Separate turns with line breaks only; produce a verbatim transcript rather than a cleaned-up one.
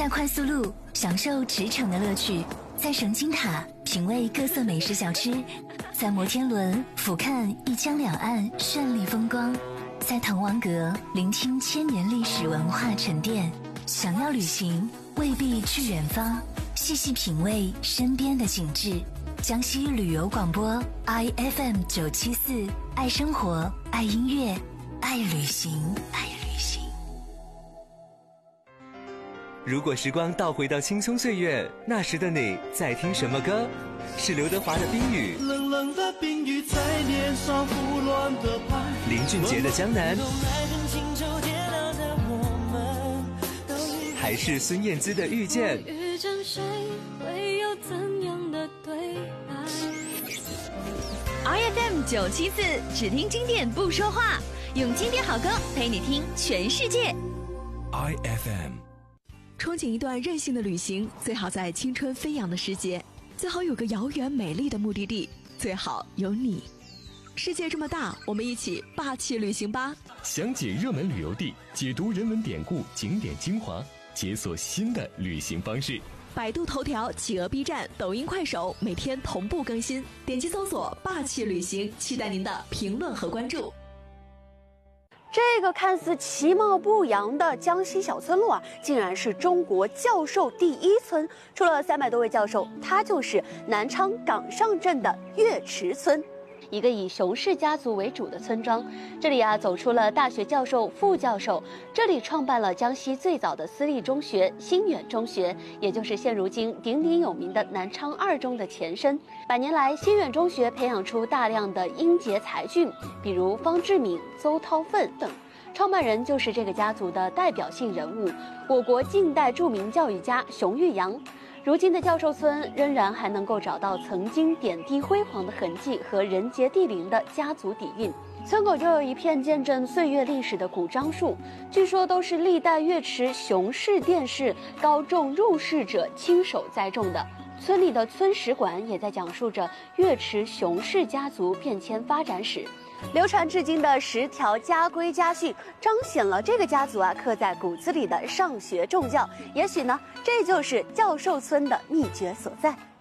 下快速路，享受驰骋的乐趣；在神经塔，品味各色美食小吃；在摩天轮，俯瞰一江两岸绚丽风光；在滕王阁，聆听千年历史文化沉淀。想要旅行，未必去远方，细细品味身边的景致。江西旅游广播 I F M 九七四，爱生活，爱音乐，爱旅行，爱旅行。
如果时光倒回到青葱岁月，那时的你在听什么歌？是刘德华的《冰雨》，
冷冷的冰雨在脸上胡乱的拍，
林俊杰的《江南》，还是孙燕姿的《遇见》？
遇见谁会有怎样的对白
？I F M 九七四，只听经典不说话，用经典好歌陪你听全世界。
I F M。
憧憬一段任性的旅行，最好在青春飞扬的时节，最好有个遥远美丽的目的地，最好有你。世界这么大，我们一起霸气旅行吧！
详解热门旅游地，解读人文典故、景点精华，解锁新的旅行方式。
百度头条、企鹅 B 站、抖音、快手每天同步更新，点击搜索“霸气旅行”，期待您的评论和关注。
这个看似其貌不扬的江西小村落啊，竟然是中国教授第一村。除了三百多位教授，它就是南昌岗上镇的岳池村，一个以熊氏家族为主的村庄。这里啊，走出了大学教授、副教授。这里创办了江西最早的私立中学新远中学，也就是现如今鼎鼎有名的南昌二中的前身。百年来，新远中学培养出大量的英杰才俊，比如方志敏、邹韬奋等。创办人就是这个家族的代表性人物，我国近代著名教育家熊玉阳。如今的教授村仍然还能够找到曾经点滴辉煌的痕迹和人杰地灵的家族底蕴。村口就有一片见证岁月历史的古樟树，据说都是历代岳池熊氏殿试高中入仕者亲手栽种的。村里的村史馆也在讲述着岳池熊氏家族变迁发展史。流传至今的十条家规家训，彰显了这个家族啊刻在骨子里的上学重教。也许呢，这就是教授村的秘诀所在。